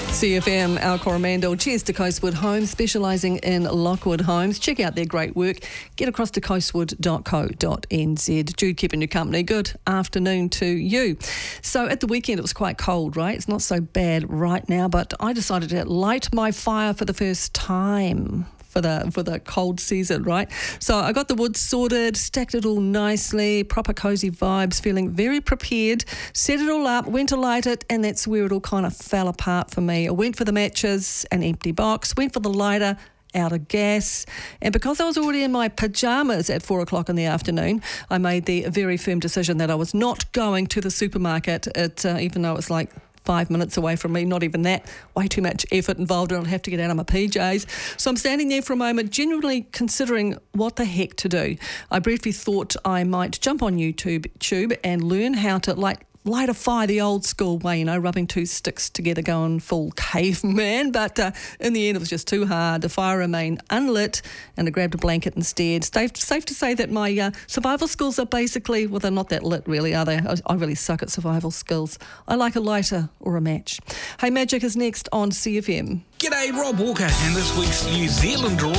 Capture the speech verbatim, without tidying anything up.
C F M, Al Coromandel. Cheers to Coastwood Homes, specialising in Lockwood homes. Check out their great work. Get across to coastwood dot co dot n z. Jude keeping you company. Good afternoon to you. So at the weekend it was quite cold, right? It's not so bad right now, but I decided to light my fire for the first time. For the for the cold season, right? So I got the wood sorted, stacked it all nicely, proper cosy vibes, feeling very prepared, set it all up, went to light it, and that's where it all kind of fell apart for me. I went for the matches, an empty box, went for the lighter, out of gas, and because I was already in my pyjamas at four o'clock in the afternoon, I made the very firm decision that I was not going to the supermarket, it, uh, even though it was like five minutes away from me, not even that, way too much effort involved, and I'd have to get out of my P Js. So I'm standing there for a moment, genuinely considering what the heck to do. I briefly thought I might jump on YouTube tube and learn how to like light a fire the old school way, you know, rubbing two sticks together, going full caveman. But uh, in the end, it was just too hard. The fire remained unlit, and I grabbed a blanket instead. Safe, safe to say that my uh, survival skills are basically, well, they're not that lit, really, are they? I, I really suck at survival skills. I like a lighter or a match. Hey, Magic is next on C F M. G'day, Rob Walker, and this week's New Zealand draw